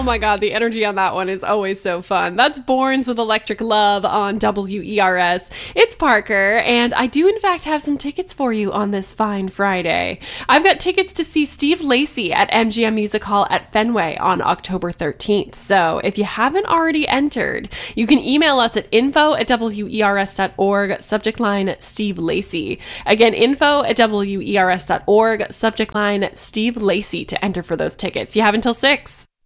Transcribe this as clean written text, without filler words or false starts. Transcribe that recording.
my God, the energy on that one is always so fun. That's Borns with Electric Love on WERS. It's Parker, and I do in fact have some tickets for you on this fine Friday. I've got tickets to see Steve Lacy at MGM Music Hall at Fenway on October 13th. So if you haven't already entered, you can email us at info@wers.org, subject line Steve Lacy. Again, info@wers.org, subject line Steve Lacy to enter for those tickets. You have until 6.